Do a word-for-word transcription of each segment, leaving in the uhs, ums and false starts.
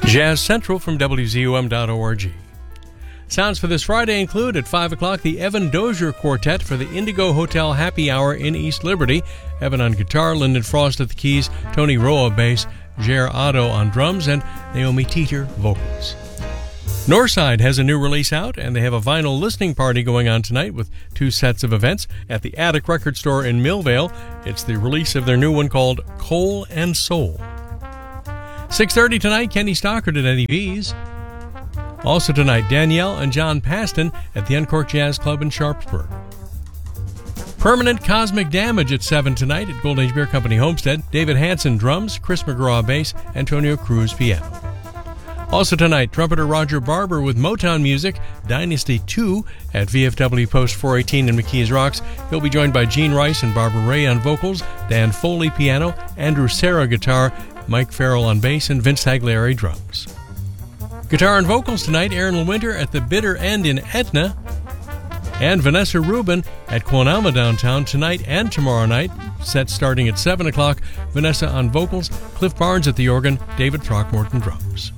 Jazz Central from W Z U M dot org. Sounds for this Friday include at five o'clock the Evan Dozier Quartet for the Indigo Hotel Happy Hour in East Liberty. Evan on guitar, Lyndon Frost at the keys, Tony Roa bass, Jer Otto on drums, and Naomi Teeter vocals. Northside has a new release out, and they have a vinyl listening party going on tonight with two sets of events at the Attic Record Store in Millvale. It's the release of their new one called Coal and Soul. six thirty tonight, Kenny Stockard at Eddie V's. Also tonight, Danielle and John Paston at the Uncorked Jazz Club in Sharpsburg. Permanent Cosmic Damage at seven tonight at Golden Age Beer Company Homestead. David Hansen drums, Chris McGraw bass, Antonio Cruz piano. Also tonight, trumpeter Roger Barber with Motown Music, Dynasty two at V F W Post four eighteen in McKees Rocks. He'll be joined by Gene Rice and Barbara Ray on vocals, Dan Foley piano, Andrew Serra guitar, Mike Farrell on bass, and Vince Tagliari drums. Guitar and vocals tonight, Aaron Winter at the Bitter End in Etna, and Vanessa Rubin at Quonama downtown tonight and tomorrow night. Set starting at seven o'clock. Vanessa on vocals, Cliff Barnes at the organ, David Throckmorton drums.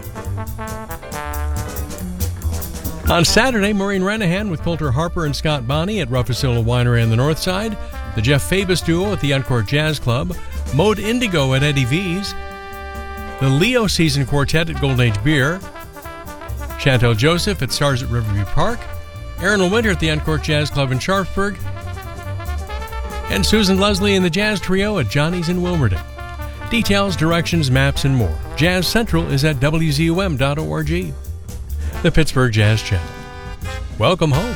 On Saturday, Maureen Renahan with Coulter Harper and Scott Bonney at Rufusilla Winery on the north side, the Jeff Fabus Duo at the Uncorked Jazz Club, Mode Indigo at Eddie V's, the Leo Season Quartet at Golden Age Beer, Chantel Joseph at Stars at Riverview Park, Aaron Winter at the Uncorked Jazz Club in Sharpsburg, and Susan Leslie and the Jazz Trio at Johnny's in Wilmerdon. Details, directions, maps, and more. Jazz Central is at W Z U M dot org. The Pittsburgh Jazz Channel. Welcome home.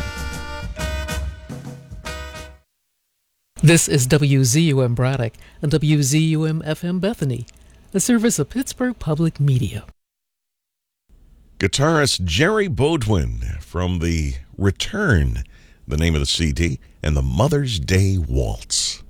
This is W Z U M Braddock and W Z U M F M Bethany, a service of Pittsburgh Public Media. Guitarist Jerry Beaudoin from the Return, the name of the C D, and the Mother's Day Waltz.